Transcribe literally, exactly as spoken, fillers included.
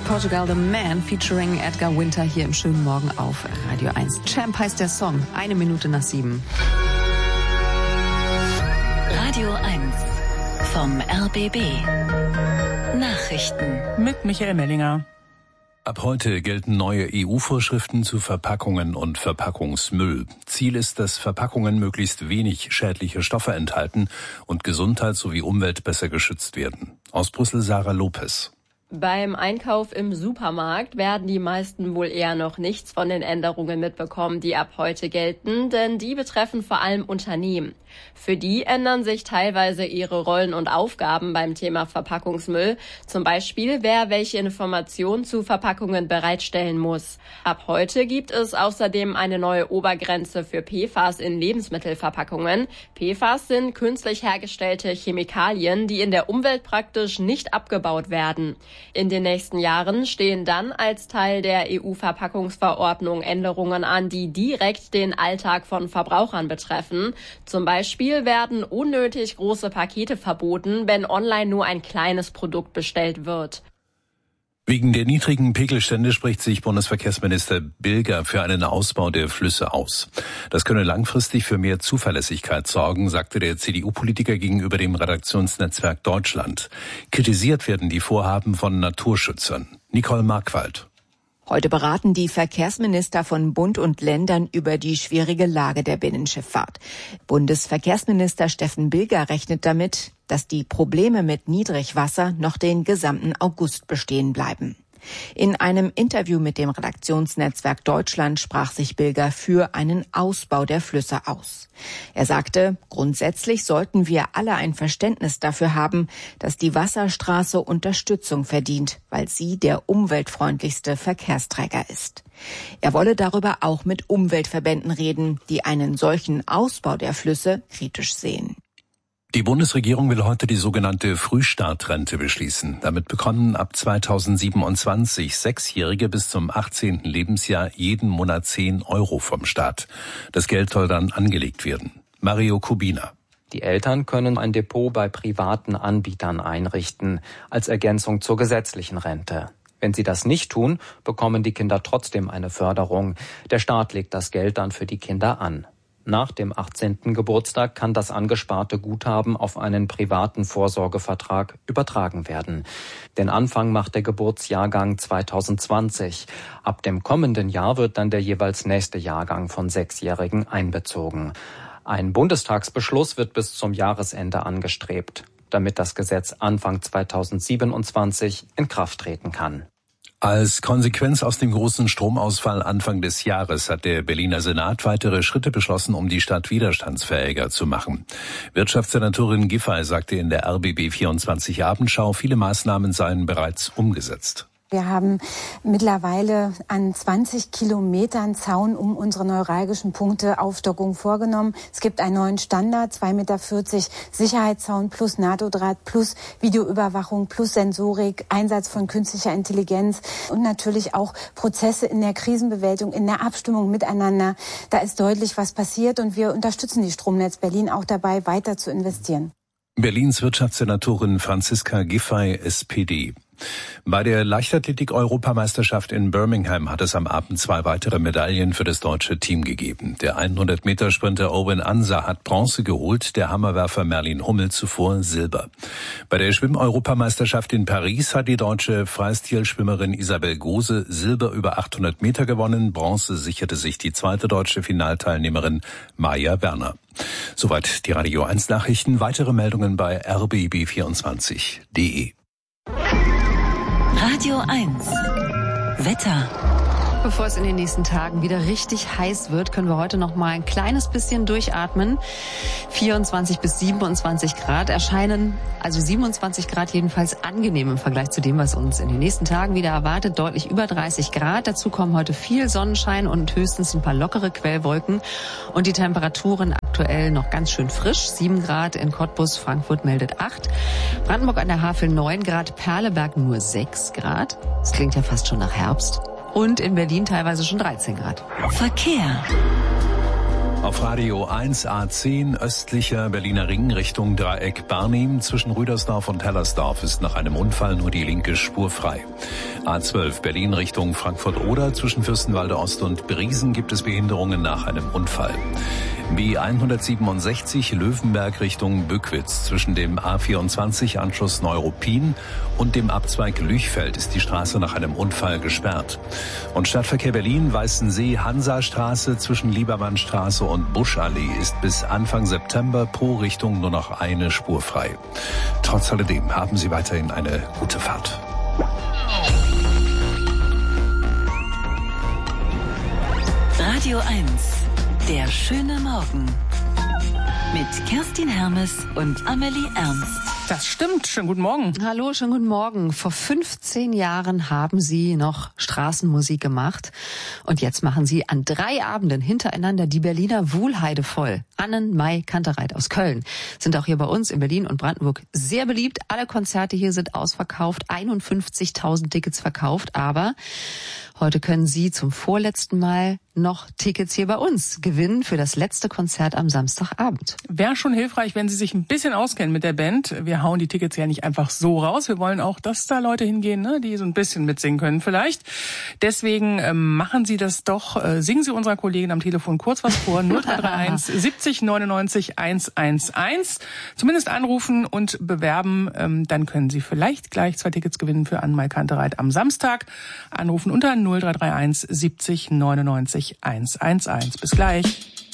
Portugal The Man featuring Edgar Winter hier im schönen Morgen auf Radio eins. Champ heißt der Song. Eine Minute nach sieben. Radio eins vom R B B. Nachrichten mit Michael Mellinger. Ab heute gelten neue E U-Vorschriften zu Verpackungen und Verpackungsmüll. Ziel ist, dass Verpackungen möglichst wenig schädliche Stoffe enthalten und Gesundheit sowie Umwelt besser geschützt werden. Aus Brüssel Sarah Lopez. Beim Einkauf im Supermarkt werden die meisten wohl eher noch nichts von den Änderungen mitbekommen, die ab heute gelten, denn die betreffen vor allem Unternehmen. Für die ändern sich teilweise ihre Rollen und Aufgaben beim Thema Verpackungsmüll. Zum Beispiel, wer welche Informationen zu Verpackungen bereitstellen muss. Ab heute gibt es außerdem eine neue Obergrenze für P F A S in Lebensmittelverpackungen. P F A S sind künstlich hergestellte Chemikalien, die in der Umwelt praktisch nicht abgebaut werden. In den nächsten Jahren stehen dann als Teil der E U-Verpackungsverordnung Änderungen an, die direkt den Alltag von Verbrauchern betreffen. Zum Beispiel werden unnötig große Pakete verboten, wenn online nur ein kleines Produkt bestellt wird. Wegen der niedrigen Pegelstände spricht sich Bundesverkehrsminister Bilger für einen Ausbau der Flüsse aus. Das könne langfristig für mehr Zuverlässigkeit sorgen, sagte der C D U-Politiker gegenüber dem Redaktionsnetzwerk Deutschland. Kritisiert werden die Vorhaben von Naturschützern. Nicole Markwald. Heute beraten die Verkehrsminister von Bund und Ländern über die schwierige Lage der Binnenschifffahrt. Bundesverkehrsminister Steffen Bilger rechnet damit, dass die Probleme mit Niedrigwasser noch den gesamten August bestehen bleiben. In einem Interview mit dem Redaktionsnetzwerk Deutschland sprach sich Bilger für einen Ausbau der Flüsse aus. Er sagte, grundsätzlich sollten wir alle ein Verständnis dafür haben, dass die Wasserstraße Unterstützung verdient, weil sie der umweltfreundlichste Verkehrsträger ist. Er wolle darüber auch mit Umweltverbänden reden, die einen solchen Ausbau der Flüsse kritisch sehen. Die Bundesregierung will heute die sogenannte Frühstartrente beschließen. Damit bekommen ab zweitausendsiebenundzwanzig Sechsjährige bis zum achtzehnten Lebensjahr jeden Monat zehn Euro vom Staat. Das Geld soll dann angelegt werden. Mario Kubina. Die Eltern können ein Depot bei privaten Anbietern einrichten, als Ergänzung zur gesetzlichen Rente. Wenn sie das nicht tun, bekommen die Kinder trotzdem eine Förderung. Der Staat legt das Geld dann für die Kinder an. Nach dem achtzehnten Geburtstag kann das angesparte Guthaben auf einen privaten Vorsorgevertrag übertragen werden. Den Anfang macht der Geburtsjahrgang zweitausendzwanzig. Ab dem kommenden Jahr wird dann der jeweils nächste Jahrgang von Sechsjährigen einbezogen. Ein Bundestagsbeschluss wird bis zum Jahresende angestrebt, damit das Gesetz Anfang zweitausendsiebenundzwanzig in Kraft treten kann. Als Konsequenz aus dem großen Stromausfall Anfang des Jahres hat der Berliner Senat weitere Schritte beschlossen, um die Stadt widerstandsfähiger zu machen. Wirtschaftssenatorin Giffey sagte in der R B B vierundzwanzig Abendschau, viele Maßnahmen seien bereits umgesetzt. Wir haben mittlerweile an zwanzig Kilometern Zaun um unsere neuralgischen Punkte Aufstockung vorgenommen. Es gibt einen neuen Standard, zwei Meter vierzig Sicherheitszaun plus NATO-Draht plus Videoüberwachung plus Sensorik, Einsatz von künstlicher Intelligenz und natürlich auch Prozesse in der Krisenbewältigung, in der Abstimmung miteinander. Da ist deutlich was passiert und wir unterstützen die Stromnetz Berlin auch dabei, weiter zu investieren. Berlins Wirtschaftssenatorin Franziska Giffey, S P D. Bei der Leichtathletik-Europameisterschaft in Birmingham hat es am Abend zwei weitere Medaillen für das deutsche Team gegeben. Der hundert-Meter-Sprinter Owen Ansa hat Bronze geholt, der Hammerwerfer Merlin Hummel zuvor Silber. Bei der Schwimm-Europameisterschaft in Paris hat die deutsche Freistilschwimmerin Isabel Gose Silber über achthundert Meter gewonnen. Bronze sicherte sich die zweite deutsche Finalteilnehmerin Maja Werner. Soweit die Radio eins Nachrichten. Weitere Meldungen bei r b b vierundzwanzig punkt d e. Radio eins Wetter. Bevor es in den nächsten Tagen wieder richtig heiß wird, können wir heute noch mal ein kleines bisschen durchatmen. vierundzwanzig bis siebenundzwanzig Grad erscheinen, also siebenundzwanzig Grad jedenfalls angenehm im Vergleich zu dem, was uns in den nächsten Tagen wieder erwartet. Deutlich über dreißig Grad. Dazu kommen heute viel Sonnenschein und höchstens ein paar lockere Quellwolken. Und die Temperaturen aktuell noch ganz schön frisch. sieben Grad in Cottbus, Frankfurt meldet acht. Brandenburg an der Havel neun Grad, Perleberg nur sechs Grad. Das klingt ja fast schon nach Herbst. Und in Berlin teilweise schon dreizehn Grad. Verkehr. Auf Radio eins A zehn östlicher Berliner Ring Richtung Dreieck Barnim. Zwischen Rüdersdorf und Hellersdorf ist nach einem Unfall nur die linke Spur frei. A zwölf Berlin Richtung Frankfurt-Oder. Zwischen Fürstenwalde Ost und Briesen gibt es Behinderungen nach einem Unfall. B hundertsiebenundsechzig Löwenberg Richtung Bückwitz. Zwischen dem A vierundzwanzig Anschluss Neuruppin und dem Abzweig Lüchfeld ist die Straße nach einem Unfall gesperrt. Und Stadtverkehr Berlin, Weißensee, Hansastraße zwischen Liebermannstraße und Buschallee ist bis Anfang September pro Richtung nur noch eine Spur frei. Trotz alledem haben Sie weiterhin eine gute Fahrt. Radio eins. Der schöne Morgen mit Kerstin Hermes und Amelie Ernst. Das stimmt. Schönen guten Morgen. Hallo, schönen guten Morgen. Vor fünfzehn Jahren haben Sie noch Straßenmusik gemacht. Und jetzt machen Sie an drei Abenden hintereinander die Berliner Wuhlheide voll. Annen, Mai, Kantereit aus Köln sind auch hier bei uns in Berlin und Brandenburg sehr beliebt. Alle Konzerte hier sind ausverkauft, einundfünfzigtausend Tickets verkauft. Aber heute können Sie zum vorletzten Mal noch Tickets hier bei uns gewinnen für das letzte Konzert am Samstagabend. Wäre schon hilfreich, wenn Sie sich ein bisschen auskennen mit der Band. Wir hauen die Tickets ja nicht einfach so raus. Wir wollen auch, dass da Leute hingehen, ne, die so ein bisschen mitsingen können vielleicht. Deswegen äh, machen Sie das doch. Äh, singen Sie unserer Kollegin am Telefon kurz was vor. null drei drei eins siebzig neunundneunzig hundertzehn. Zumindest anrufen und bewerben. Ähm, dann können Sie vielleicht gleich zwei Tickets gewinnen für Annen, Mai, Kantereit am Samstag. Anrufen unter null drei drei eins siebzig neunundneunzig hundertzehn. Bis gleich.